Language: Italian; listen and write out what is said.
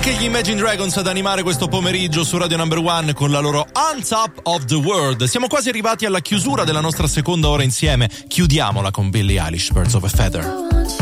Anche gli Imagine Dragons ad animare questo pomeriggio su Radio Number One con la loro On Top of the World. Siamo quasi arrivati alla chiusura della nostra seconda ora insieme. Chiudiamola con Billie Eilish, Birds of a Feather.